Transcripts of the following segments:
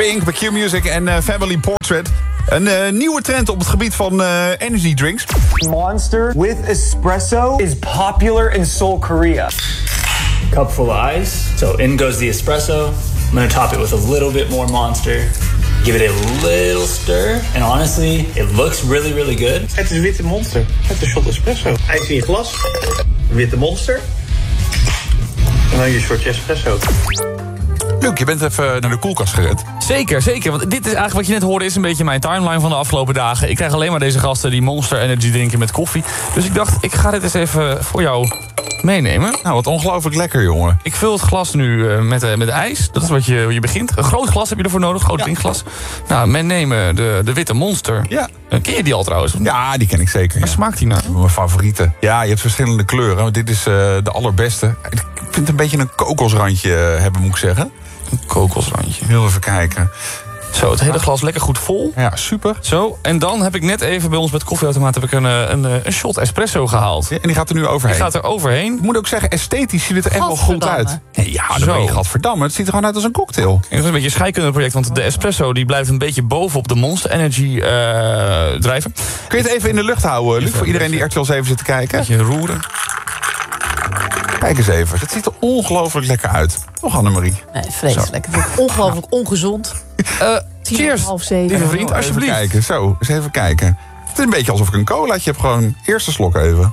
Pink, bij Q-Music en Family Portrait. Een nieuwe trend op het gebied van energy drinks. Monster with espresso is popular in Seoul, Korea. Cup full of ice. So in goes the espresso. I'm gonna top it with a little bit more Monster. Give it a little stir. And honestly, it looks really, really good. Het is witte Monster. Het is shot espresso. IJs in je glas. Witte Monster. En dan je shotje espresso. Luc, je bent even naar de koelkast gerend. Zeker, zeker. Want dit is eigenlijk wat je net hoorde, is een beetje mijn timeline van de afgelopen dagen. Ik krijg alleen maar deze gasten die Monster Energy drinken met koffie. Dus ik dacht, ik ga dit eens even voor jou meenemen. Nou, wat ongelooflijk lekker, jongen. Ik vul het glas nu met ijs. Dat is wat je begint. Een groot glas heb je ervoor nodig, groot drinkglas. Nou, men nemen de witte Monster. Ja. Ken je die al trouwens? Ja, die ken ik zeker. Waar smaakt die nou? Mijn favoriete. Ja, je hebt verschillende kleuren. Maar dit is de allerbeste. Ik vind het een beetje een kokosrandje hebben, moet ik zeggen. Een kokosrandje. Heel even kijken. Zo, het hele glas lekker goed vol. Ja, super. Zo, en dan heb ik net even bij ons met het koffieautomaat heb ik een shot espresso gehaald. Ja, en die gaat er nu overheen. Die gaat er overheen. Ik moet ook zeggen, esthetisch ziet het er echt wel goed uit. Ja, dan ben je gadverdamme. Het ziet er gewoon uit als een cocktail. Het is een beetje een scheikundeproject, want de espresso die blijft een beetje bovenop de Monster Energy drijven. Kun je het even in de lucht houden, Luc, voor iedereen die RTL 7 zit te kijken? Beetje roeren. Kijk eens even, het ziet er ongelooflijk lekker uit. Toch, Annemarie? Nee, vreselijk. Het wordt ongelooflijk ongezond. Cheers, 6:30. lieve vriend, alsjeblieft. Even kijken, zo, eens even kijken. Het is een beetje alsof ik een colaatje heb, gewoon eerste slok even.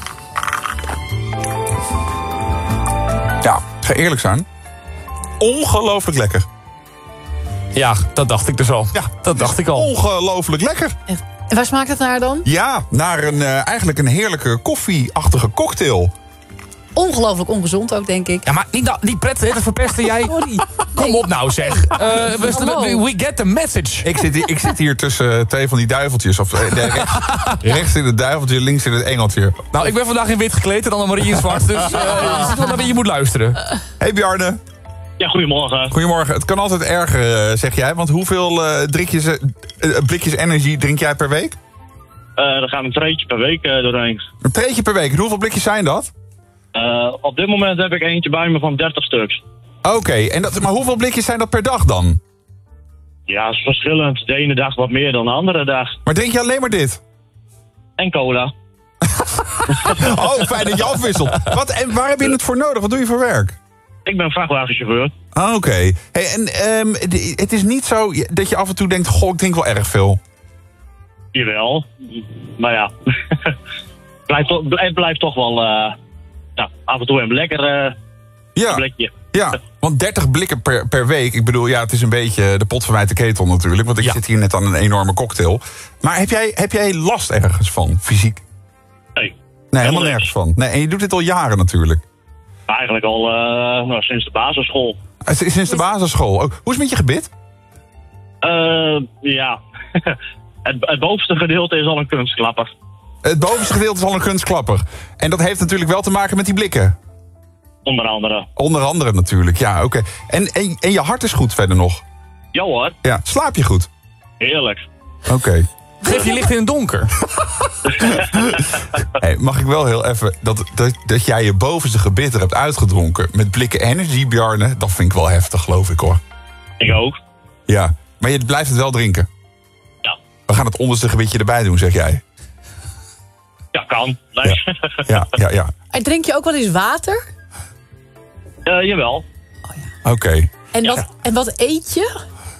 Ja, ik ga eerlijk zijn. Ongelooflijk lekker. Ja, dat dacht ik dus al. Ja, dat dacht ik al. Ongelooflijk lekker. En waar smaakt het naar dan? Ja, naar eigenlijk een heerlijke koffieachtige cocktail. Ongelooflijk ongezond ook, denk ik. Ja, maar niet prettig, dat verpesten jij. Sorry. Kom op nou, zeg. We get the message. Ik zit hier tussen twee van die duiveltjes. Of, rechts in het duiveltje, links in het engeltje. Nou, ik ben vandaag in wit gekleed en Annemarie in zwart. Dus je zit wel naar wie je moet luisteren. Hey Bjarne. Ja, goedemorgen. Goedemorgen. Het kan altijd erger, zeg jij. Want hoeveel blikjes energy drink jij per week? Er gaat een treetje per week doorheen. Een treetje per week. En hoeveel blikjes zijn dat? Op dit moment heb ik eentje bij me van 30 stuks. Oké, maar hoeveel blikjes zijn dat per dag dan? Ja, het is verschillend. De ene dag wat meer dan de andere dag. Maar drink je alleen maar dit? En cola. Oh, fijn dat je afwisselt. En waar heb je het voor nodig? Wat doe je voor werk? Ik ben vrachtwagenchauffeur. Oké. Hey, en het is niet zo dat je af en toe denkt, goh, ik drink wel erg veel. Jawel. Maar ja. Het blijft toch wel af en toe een lekker blikje. Ja, want 30 blikken per week. Ik bedoel, ja, het is een beetje de pot van mij te ketel natuurlijk. Want ik zit hier net aan een enorme cocktail. Maar heb jij last ergens van, fysiek? Nee. Nee, helemaal nergens van. Nee, en je doet dit al jaren natuurlijk. Eigenlijk al sinds de basisschool. Sinds de basisschool. Hoe is het met je gebit? Ja. Het bovenste gedeelte is al een kunstklapper. Het bovenste gedeelte is al een kunstklapper. En dat heeft natuurlijk wel te maken met die blikken. Onder andere. Onder andere natuurlijk, ja, oké. En je hart is goed verder nog? Ja hoor. Ja, slaap je goed? Heerlijk. Oké. Geef je licht in het donker. Hey, mag ik wel heel even... Dat jij je bovenste gebit hebt uitgedronken met blikken energy, Bjarne, dat vind ik wel heftig, geloof ik, hoor. Ik ook. Ja, maar je blijft het wel drinken? Ja. We gaan het onderste gebitje erbij doen, zeg jij? Ja, kan. Nee. Ja. En drink je ook wel eens water? Jawel. Oké. En wat eet je?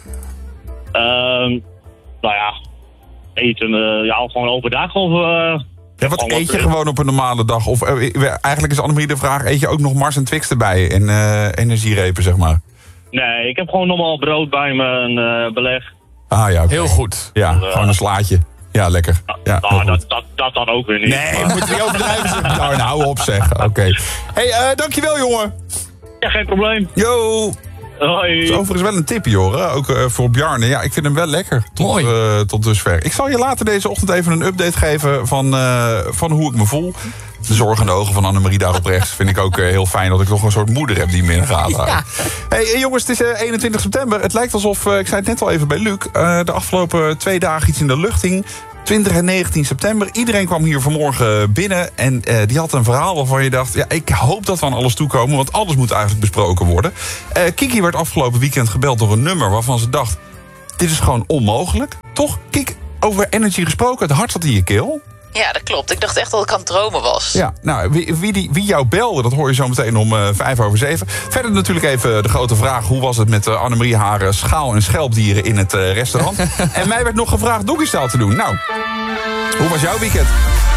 Nou ja, eten gewoon overdag of... wat eet je gewoon op een normale dag? Of eigenlijk is Annemarie de vraag, eet je ook nog Mars en Twix erbij? En energierepen, zeg maar? Nee, ik heb gewoon normaal brood bij me en beleg. Ah ja, okay. Heel goed. Ja, gewoon een slaatje. Ja, lekker. Ja, dat dan ook weer niet. Nee, je moet niet overdrijven zeggen. Nou, hou op zeg. Oké. Hey, dankjewel jongen. Ja, geen probleem. Yo. Hoi. Dat is overigens wel een tipje hoor, ook voor Bjarne. Ja, ik vind hem wel lekker. Tot dusver. Ik zal je later deze ochtend even een update geven van hoe ik me voel. De zorgende ogen van Annemarie daarop rechts vind ik ook heel fijn dat ik toch een soort moeder heb die me in de gaten houdt. Ja. Hey jongens, het is 21 september. Het lijkt alsof, ik zei het net al even bij Luc, de afgelopen 2 dagen iets in de lucht hing. 20 en 19 september. Iedereen kwam hier vanmorgen binnen en die had een verhaal waarvan je dacht... ja, ik hoop dat we aan alles toekomen, want alles moet eigenlijk besproken worden. Kiki werd afgelopen weekend gebeld door een nummer waarvan ze dacht... dit is gewoon onmogelijk. Toch, Kik, over energy gesproken, het hart zat in je keel. Ja, dat klopt. Ik dacht echt dat ik aan het dromen was. Ja, nou, wie jou belde, dat hoor je zo meteen om 7:05. Verder natuurlijk even de grote vraag... hoe was het met Annemarie haar schaal- en schelpdieren in het restaurant? En mij werd nog gevraagd doggystaal te doen. Nou, hoe was jouw weekend?